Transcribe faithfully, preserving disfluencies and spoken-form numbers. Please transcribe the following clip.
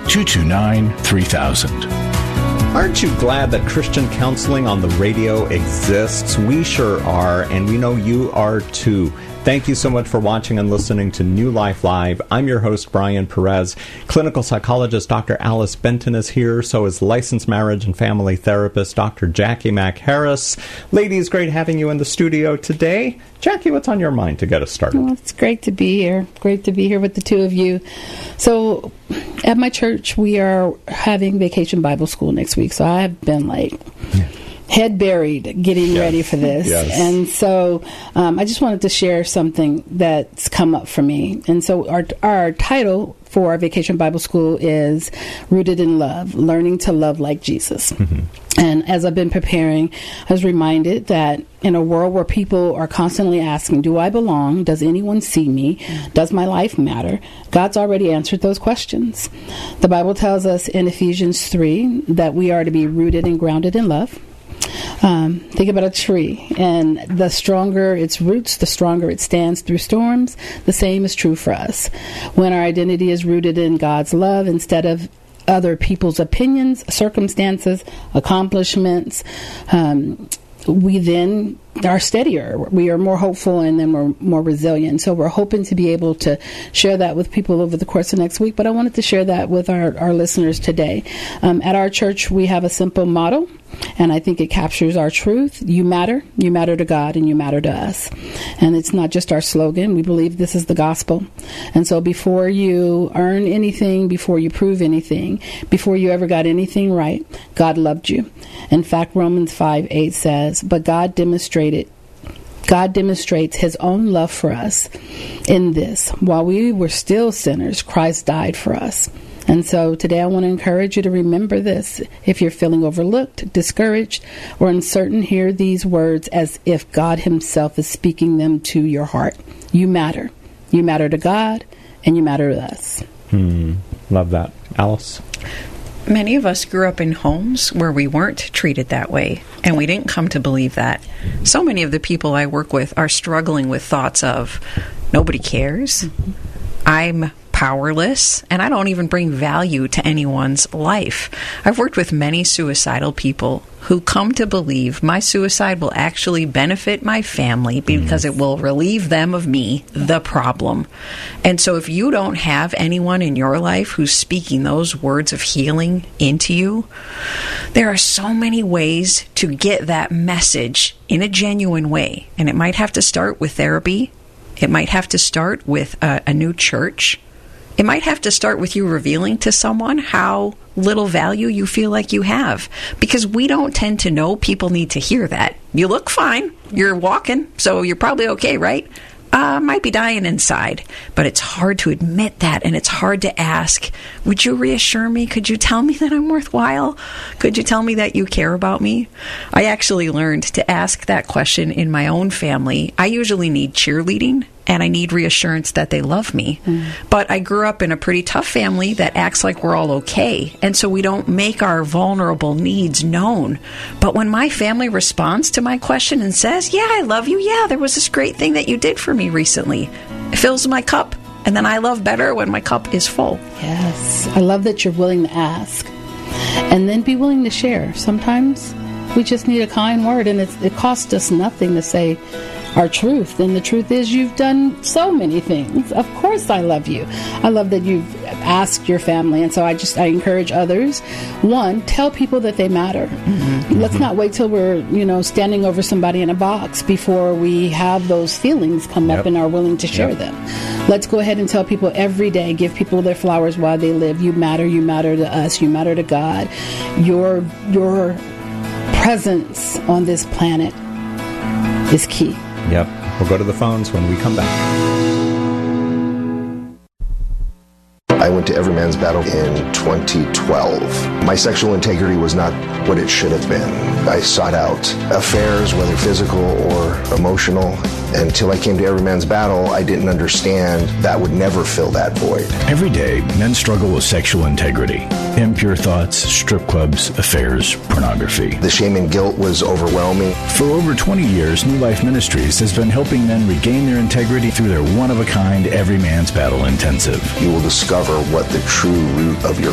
two two nine, three thousand. Aren't you glad that Christian counseling on the radio exists? We sure are, and we know you are too. Thank you so much for watching and listening to New Life Live. I'm your host, Brian Perez. Clinical psychologist Doctor Alice Benton is here. So is licensed marriage and family therapist Doctor Jackie Mack Harris. Ladies, great having you in the studio today. Jackie, what's on your mind to get us started? Well, it's great to be here. Great to be here with the two of you. So at my church, we are having Vacation Bible School next week. So I have been like... Yeah. head buried getting yes. ready for this. Yes. And so um, I just wanted to share something that's come up for me. And so our our title for our Vacation Bible School is Rooted in Love, Learning to Love Like Jesus. Mm-hmm. And as I've been preparing, I was reminded that in a world where people are constantly asking, do I belong? Does anyone see me? Does my life matter? God's already answered those questions. The Bible tells us in Ephesians three that we are to be rooted and grounded in love. Um, think about a tree, and the stronger its roots, the stronger it stands through storms. The same is true for us. When our identity is rooted in God's love instead of other people's opinions, circumstances, accomplishments, um, we then are steadier. We are more hopeful, and then we're more resilient. So we're hoping to be able to share that with people over the course of next week. But I wanted to share that with our, our listeners today. Um, at our church, we have a simple motto, and I think it captures our truth. You matter. You matter to God, and you matter to us. And it's not just our slogan. We believe this is the gospel. And so before you earn anything, before you prove anything, before you ever got anything right, God loved you. In fact, Romans five eight says, but God demonstrated God demonstrates his own love for us in this. While we were still sinners, Christ died for us. And so today I want to encourage you to remember this. If you're feeling overlooked, discouraged, or uncertain, hear these words as if God himself is speaking them to your heart. You matter. You matter to God, and you matter to us. Hmm. Love that. Alice? Many of us grew up in homes where we weren't treated that way, and we didn't come to believe that. So many of the people I work with are struggling with thoughts of, nobody cares, mm-hmm. I'm powerless, and I don't even bring value to anyone's life. I've worked with many suicidal people who come to believe my suicide will actually benefit my family because it will relieve them of me, the problem. And so if you don't have anyone in your life who's speaking those words of healing into you, there are so many ways to get that message in a genuine way. And it might have to start with therapy. It might have to start with a, a new church. It might have to start with you revealing to someone how little value you feel like you have. Because we don't tend to know people need to hear that. You look fine. You're walking, so you're probably okay, right? Uh, might be dying inside. But it's hard to admit that, and it's hard to ask, would you reassure me? Could you tell me that I'm worthwhile? Could you tell me that you care about me? I actually learned to ask that question in my own family. I usually need cheerleading, and I need reassurance that they love me. Mm. But I grew up in a pretty tough family that acts like we're all okay, and so we don't make our vulnerable needs known. But when my family responds to my question and says, yeah, I love you, yeah, there was this great thing that you did for me recently, it fills my cup, and then I love better when my cup is full. Yes, I love that you're willing to ask, and then be willing to share. Sometimes we just need a kind word, and it's, it costs us nothing to say our truth. And the truth is, you've done so many things. Of course I love you. I love that you've asked your family. And so I just, I encourage others, one, tell people that they matter. Mm-hmm. Let's not wait till we're, you know, standing over somebody in a box before we have those feelings come yep. up and are willing to share yep. them. Let's go ahead and tell people every day, give people their flowers while they live. You matter. You matter to us. You matter to God. Your, your presence on this planet is key. Yep. We'll go to the phones when we come back. I went to Every Man's Battle in twenty twelve. My sexual integrity was not what it should have been. I sought out affairs, whether physical or emotional. Until I came to Every Man's Battle, I didn't understand that would never fill that void. Every day, men struggle with sexual integrity. Impure thoughts, strip clubs, affairs, pornography. The shame and guilt was overwhelming. For over twenty years, New Life Ministries has been helping men regain their integrity through their one-of-a-kind Every Man's Battle Intensive. You will discover what the true root of your